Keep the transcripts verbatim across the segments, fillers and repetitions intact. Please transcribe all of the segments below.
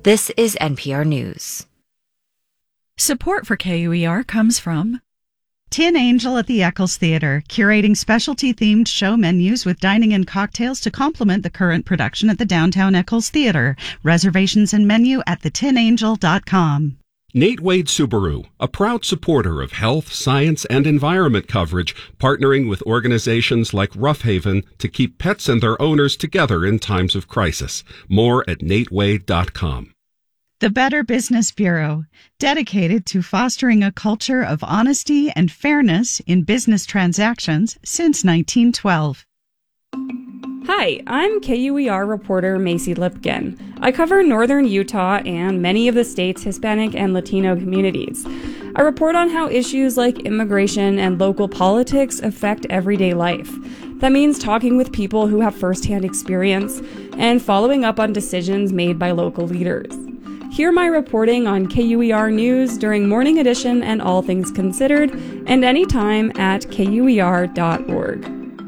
This is N P R News. Support for K U E R comes from Tin Angel at the Eccles Theatre, curating specialty-themed show menus with dining and cocktails to complement the current production at the Downtown Eccles Theatre. Reservations and menu at the tin angel dot com. Nate Wade Subaru, a proud supporter of health, science, and environment coverage, partnering with organizations like Rough Haven to keep pets and their owners together in times of crisis. More at nate wade dot com. The Better Business Bureau, dedicated to fostering a culture of honesty and fairness in business transactions since nineteen twelve. Hi, I'm K U E R reporter Macy Lipkin. I cover northern Utah and many of the state's Hispanic and Latino communities. I report on how issues like immigration and local politics affect everyday life. That means talking with people who have firsthand experience and following up on decisions made by local leaders. Hear my reporting on K U E R News during Morning Edition and All Things Considered, and anytime at K U E R dot org.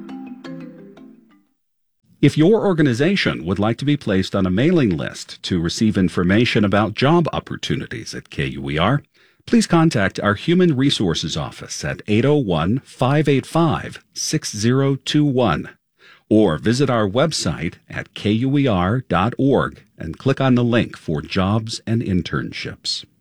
If your organization would like to be placed on a mailing list to receive information about job opportunities at K U E R, please contact our Human Resources Office at eight oh one, five eight five, six oh two one. Or visit our website at K U E R dot org and click on the link for jobs and internships.